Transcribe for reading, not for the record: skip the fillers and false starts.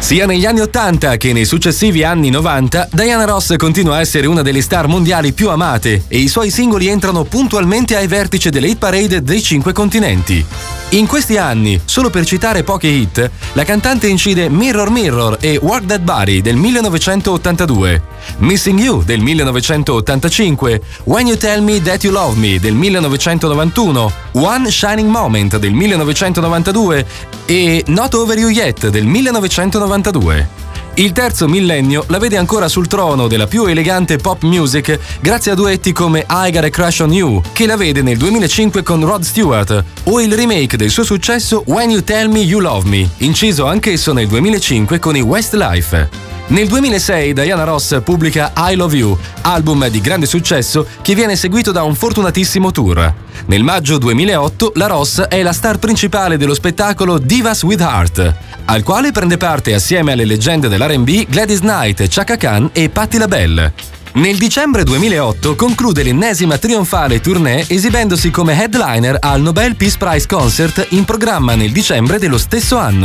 Sia negli anni 80 che nei successivi anni 90, Diana Ross continua a essere una delle star mondiali più amate e i suoi singoli entrano puntualmente ai vertici delle hit parade dei 5 continenti. In questi anni, solo per citare poche hit, la cantante incide Mirror Mirror e Work That Body del 1982, Missing You del 1985, When You Tell Me That You Love Me del 1991, One Shining Moment del 1992 e Not Over You Yet del 1992. Il terzo millennio la vede ancora sul trono della più elegante pop music grazie a duetti come I Got a Crush on You, che la vede nel 2005 con Rod Stewart, o il remake del suo successo When You Tell Me You Love Me, inciso anch'esso nel 2005 con i Westlife. Nel 2006 Diana Ross pubblica I Love You, album di grande successo che viene seguito da un fortunatissimo tour. Nel maggio 2008 la Ross è la star principale dello spettacolo Divas with Heart, al quale prende parte assieme alle leggende dell'R&B Gladys Knight, Chaka Khan e Patti LaBelle. Nel dicembre 2008 conclude l'ennesima trionfale tournée esibendosi come headliner al Nobel Peace Prize Concert in programma nel dicembre dello stesso anno.